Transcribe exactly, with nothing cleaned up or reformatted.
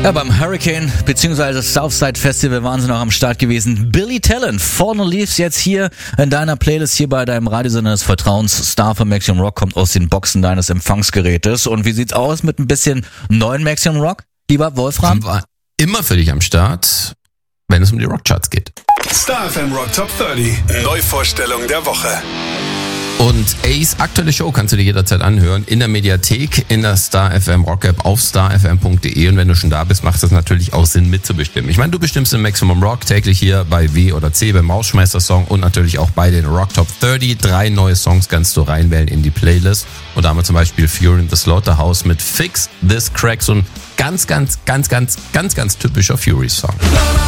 Ja, beim Hurricane bzw. Southside Festival waren sie noch am Start gewesen. Billy Talent, Fallen Leaves, jetzt hier in deiner Playlist, hier bei deinem Radiosender des Vertrauens. Star von Maximum Rock kommt aus den Boxen deines Empfangsgerätes. Und wie sieht's aus mit ein bisschen neuen Maximum Rock, lieber Wolfram? War immer für dich am Start, wenn es um die Rockcharts geht. Star F M Rock Top dreißig, Neuvorstellung der Woche. Und Ace aktuelle Show kannst du dir jederzeit anhören in der Mediathek, in der Star F M Rock App auf star f m punkt d e. Und wenn du schon da bist, macht es natürlich auch Sinn mitzubestimmen. Ich meine, du bestimmst im Maximum Rock täglich hier bei W oder C beim Rausschmeißer-Song und natürlich auch bei den Rock Top dreißig. Drei neue Songs kannst du reinwählen in die Playlist. Und da haben wir zum Beispiel Fury in the Slaughterhouse mit Fix This Crack, so ein ganz, ganz, ganz, ganz, ganz, ganz typischer Fury-Song.